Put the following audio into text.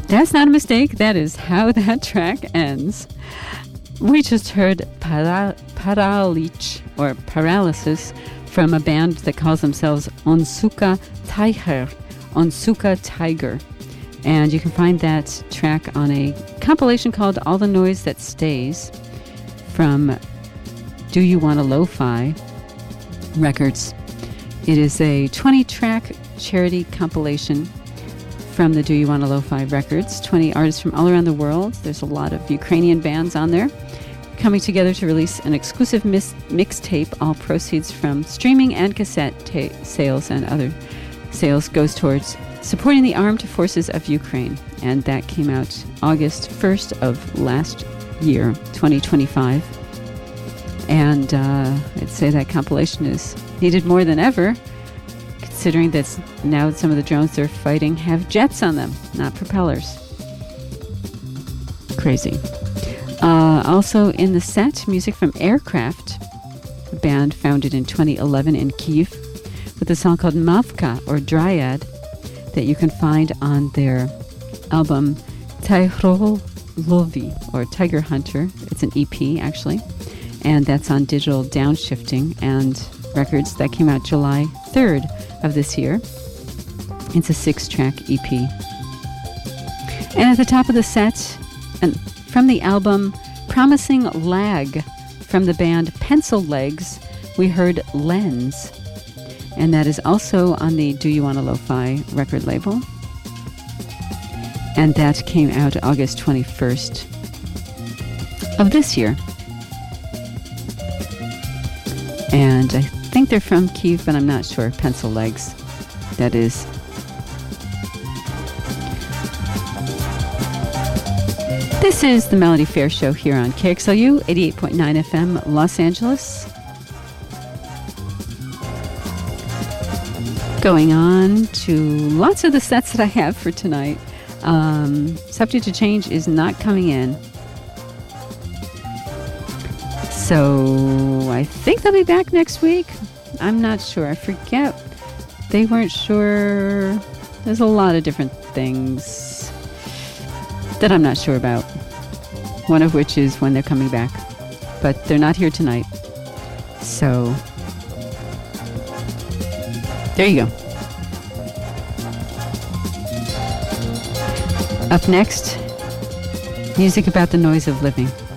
That's not a mistake. That is how that track ends. We just heard Paralich, or Paralysis, from a band that calls themselves Onsuka Tiger. Onsuka Tiger. And you can find that track on a compilation called All the Noise That Stays from Do You Want a Lo-Fi Records. It is a 20-track charity compilation from the Do You Want a Lo-Fi Records. 20 artists from all around the world. There's a lot of Ukrainian bands on there coming together to release an exclusive mixtape. All proceeds from streaming and cassette sales and other sales goes towards supporting the armed forces of Ukraine. And that came out August 1st of last year, 2025. And I'd say that compilation is needed more than ever, considering that now some of the drones they're fighting have jets on them, not propellers. Crazy. Also in the set, music from Aircraft, a band founded in 2011 in Kyiv, with a song called Mavka, or Dryad, that you can find on their album Tyrol Lovi, or Tiger Hunter. It's an EP, actually, and that's on Digital Downshifting and Records. That came out July 3rd of this year. It's a 6-track EP. And at the top of the set, and from the album Promising Lag from the band Pencil Legs, we heard Lens. And that is also on the Do You Want a Lo-Fi record label. And that came out August 21st of this year. And I think they're from Kyiv, but I'm not sure. Pencil Legs, that is. This is the Melody Fair Show here on KXLU 88.9 FM Los Angeles. Going on to lots of the sets that I have for tonight. Subject to Change is not coming in. So I think they'll be back next week. I'm not sure. I forget. They weren't sure. There's a lot of different things that I'm not sure about. One of which is when they're coming back. But they're not here tonight. So there you go. Up next, music about the noise of living.